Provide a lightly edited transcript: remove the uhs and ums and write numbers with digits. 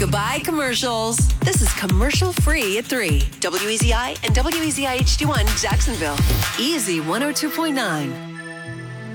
Goodbye, commercials. This is commercial free at 3. WEZI and WEZI HD1 Jacksonville. Easy 102.9.